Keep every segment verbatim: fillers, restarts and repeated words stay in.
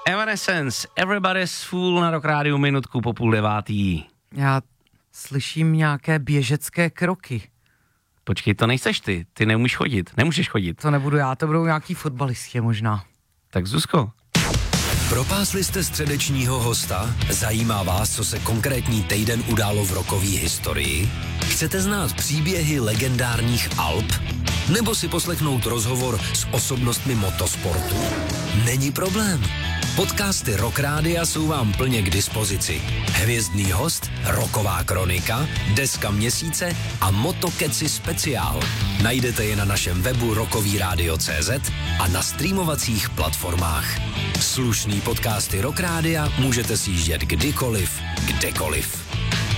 Evanescence, Everybody's Fool na Rock Rádiu minutku po půl devátý. Já slyším nějaké běžecké kroky. Počkej, to nejseš ty, ty neumíš chodit, nemůžeš chodit. To nebudu já, to budou nějaký fotbalisti možná. Tak Zuzko. Propásli jste středečního hosta? Zajímá vás, co se konkrétní týden událo v rockové historii? Chcete znát příběhy legendárních Alp? Nebo si poslechnout rozhovor s osobnostmi motosportu? Není problém. Podcasty Rock Rádia jsou vám plně k dispozici. Hvězdný host, rocková kronika, deska měsíce a Motokeci speciál. Najdete je na našem webu rockový rádio tečka cé zet a na streamovacích platformách. Slušný podcasty Rock Rádia můžete si jíždět kdykoliv, kdekoliv.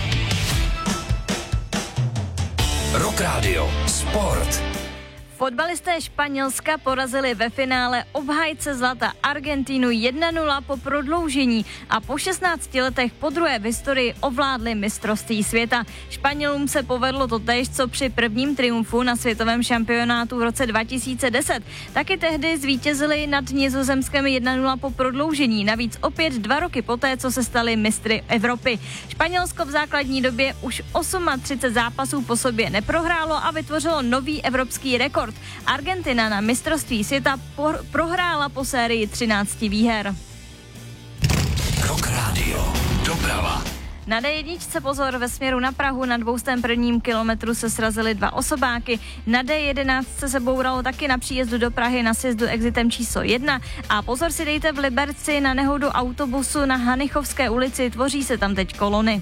Rock Radio. Sport. Fotbalisté Španělska porazili ve finále obhájce zlata Argentinu jedna nula po prodloužení a po šestnácti letech podruhé v historii ovládli mistrovství světa. Španělům se povedlo totéž, co při prvním triumfu na světovém šampionátu v roce dva tisíce deset. Taky tehdy zvítězili nad Nizozemskem jedna nula po prodloužení, navíc opět dva roky poté, co se stali mistry Evropy. Španělsko v základní době už třicet osm zápasů po sobě neprohrálo a vytvořilo nový evropský rekord. Argentina na mistrovství světa por- prohrála po sérii třinácti výher. Rock Radio. Doprava. Na dé jedna pozor ve směru na Prahu, na dvoustém prvním kilometru se srazily dva osobáky. Na dé jedenáct se bouralo taky na příjezdu do Prahy na sjezdu exitem číslo jedna. A pozor si dejte v Liberci na nehodu autobusu na Hanichovské ulici, tvoří se tam teď kolony.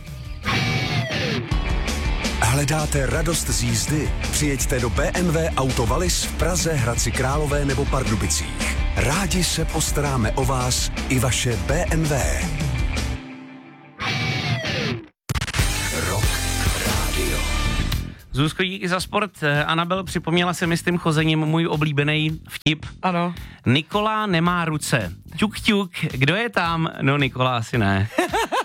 Hledáte radost z jízdy? Přijeďte do bé em vé Auto Wallis v Praze, Hradci Králové nebo Pardubicích. Rádi se postaráme o vás i vaše bé em vé. Rock Radio. Zuzko, díky za sport. Anabel, připomněla se mi s tím chozením můj oblíbený vtip. Ano. Nikola nemá ruce. Ťuk, ťuk, kdo je tam? No, Nikola asi ne.